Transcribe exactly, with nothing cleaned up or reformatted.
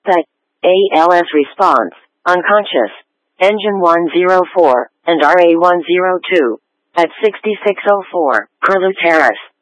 suspect, A L S response, unconscious, engine one zero four, and R A one zero two, at sixty-six oh four, Curlew Terrace.